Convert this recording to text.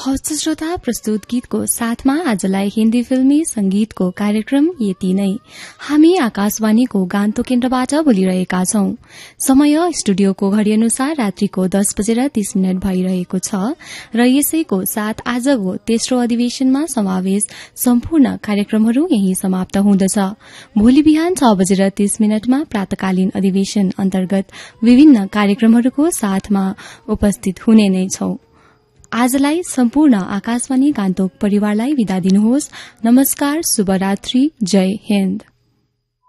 हस्त श्रोता, प्रस्तुत गीतको साथमा आजलाई हिन्दी फिल्मी संगीतको कार्यक्रम यति नै। हामी आकाशवाणीको गान्तोक केन्द्रबाट बोलिरहेका छौं। समय स्टुडियोको घड़ी अनुसार रात्रिको 10:30 भइरहेको छ र यसैको साथ आजको तेस्रो अधिवेशनमा समावेश सम्पूर्ण कार्यक्रमहरू यही समाप्त हुँदछ। भोलि बिहान 6:30 प्रातकालीन अधिवेशन अन्तर्गत विभिन्न कार्यक्रमहरूको साथमा उपस्थित हुने नै छौं। आजलाई सम्पूर्ण आकाशवाणी गान्तोक परिवारलाई विदा दिनुहोस्। नमस्कार, शुभरात्रि, जय हिन्द।